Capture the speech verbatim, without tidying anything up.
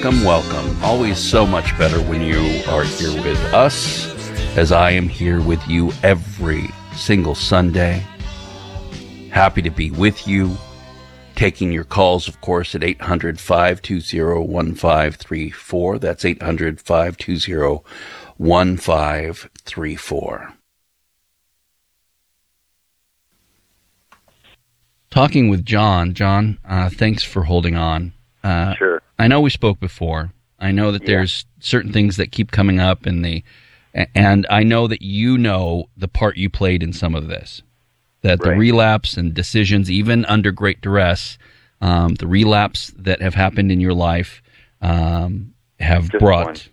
welcome, welcome. Always so much better when you are here with us, as I am here with you every single Sunday. Happy to be with you. Taking your calls, of course, at eight hundred, five two zero, one five three four. That's eight hundred, five two zero, one five three four. Talking with John. John, uh, thanks for holding on. Uh, sure. I know we spoke before. I know that yeah. there's certain things that keep coming up, in the, and I know that you know the part you played in some of this. That the right. relapse and decisions, even under great duress, um, the relapse that have happened in your life um, have Just brought one.